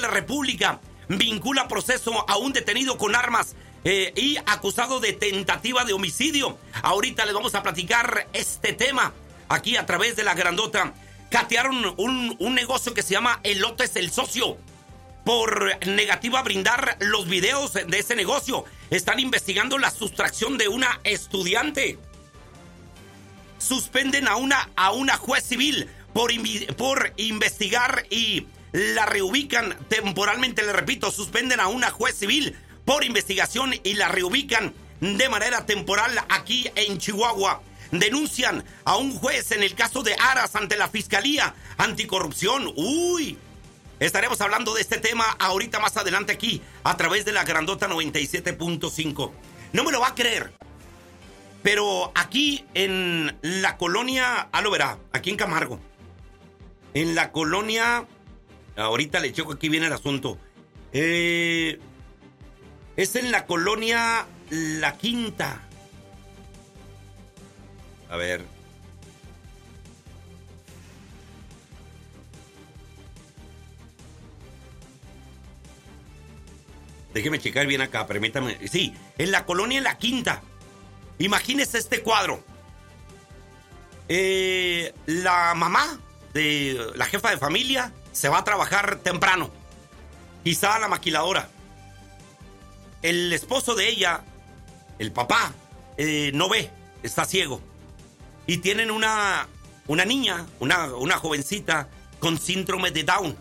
la República vincula proceso a un detenido con armas y acusado de tentativa de homicidio. Ahorita les vamos a platicar este tema aquí a través de La Grandota. Catearon un negocio que se llama Elotes el Socio por negativa a brindar los videos de ese negocio. Están investigando la sustracción de una estudiante. Suspenden a una juez civil por investigar y la reubican temporalmente. Le repito, suspenden a una juez civil por investigación y la reubican de manera temporal aquí en Chihuahua. Denuncian a un juez en el caso de Aras ante la Fiscalía Anticorrupción. ¡Uy! Estaremos hablando de este tema ahorita más adelante aquí a través de La Grandota 97.5. No me lo va a creer, pero aquí en la colonia, lo verá, aquí en Camargo, en la colonia, ahorita le checo, aquí viene el asunto, es en la colonia La Quinta. A ver. Déjeme checar bien acá, permítame. Sí, en la colonia La Quinta. Imagínese este cuadro. La mamá de la jefa de familia se va a trabajar temprano. Quizá a la maquiladora. El esposo de ella, el papá, no ve, está ciego. Y tienen una niña, una jovencita con síndrome de Down.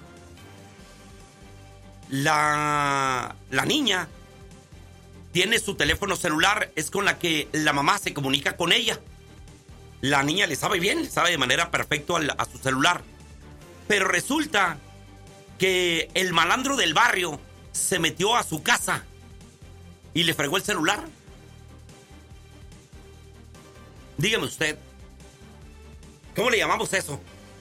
La niña tiene su teléfono celular, es con la que la mamá se comunica con ella. La niña le sabe bien, sabe de manera perfecta a su celular. Pero resulta que el malandro del barrio se metió a su casa y le fregó el celular. Dígame usted, ¿cómo le llamamos eso?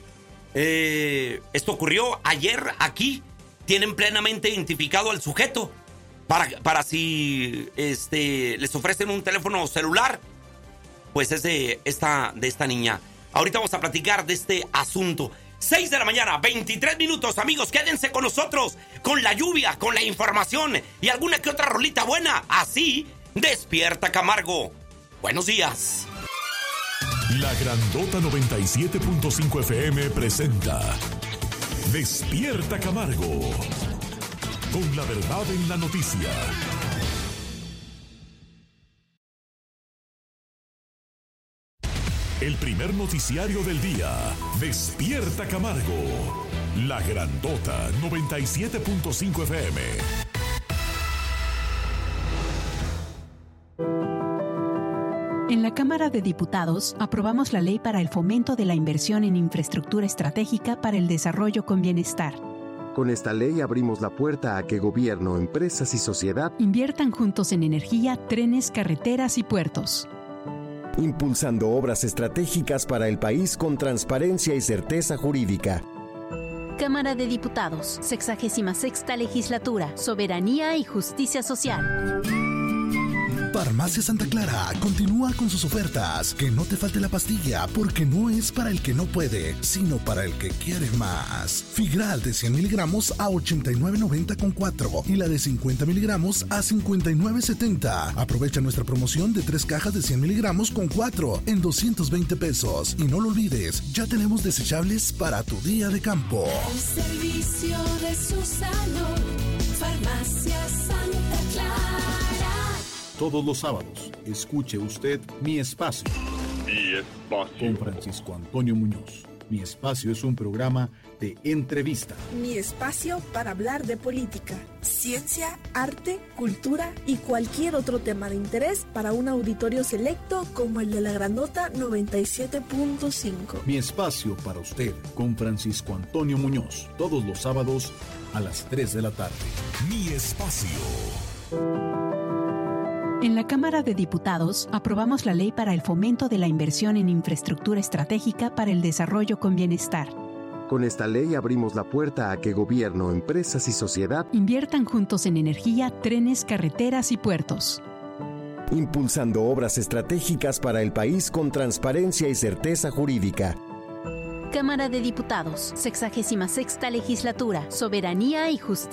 Esto ocurrió ayer aquí. Tienen plenamente identificado al sujeto para si les ofrecen un teléfono celular, pues es de esta niña. Ahorita vamos a platicar de este asunto. 6 de la mañana, 23 minutos, amigos, quédense con nosotros, con la lluvia, con la información y alguna que otra rolita buena. Así, despierta Camargo. Buenos días. La Grandota 97.5 FM presenta Despierta Camargo, con la verdad en la noticia. El primer noticiario del día. Despierta Camargo. La Grandota 97.5 FM. En la Cámara de Diputados aprobamos la ley para el fomento de la inversión en infraestructura estratégica para el desarrollo con bienestar. Con esta ley abrimos la puerta a que gobierno, empresas y sociedad inviertan juntos en energía, trenes, carreteras y puertos. Impulsando obras estratégicas para el país con transparencia y certeza jurídica. Cámara de Diputados, 66ª Legislatura, Soberanía y Justicia Social. Farmacia Santa Clara continúa con sus ofertas. Que no te falte la pastilla, porque no es para el que no puede, sino para el que quiere más. Figral de 100 miligramos a 89.90 con 4 y la de 50 miligramos a 59.70. Aprovecha nuestra promoción de 3 cajas de 100 miligramos con 4 en 220 pesos. Y no lo olvides, ya tenemos desechables para tu día de campo. El servicio de su salud, Farmacia Santa Clara. Todos los sábados, escuche usted Mi Espacio. Mi Espacio. Con Francisco Antonio Muñoz. Mi Espacio es un programa de entrevista. Mi espacio para hablar de política, ciencia, arte, cultura y cualquier otro tema de interés para un auditorio selecto como el de La Grandota 97.5. Mi Espacio para usted con Francisco Antonio Muñoz. Todos los sábados a las 3 de la tarde. Mi Espacio. En la Cámara de Diputados aprobamos la ley para el fomento de la inversión en infraestructura estratégica para el desarrollo con bienestar. Con esta ley abrimos la puerta a que gobierno, empresas y sociedad inviertan juntos en energía, trenes, carreteras y puertos. Impulsando obras estratégicas para el país con transparencia y certeza jurídica. Cámara de Diputados, 66ª Legislatura, Soberanía y Justicia.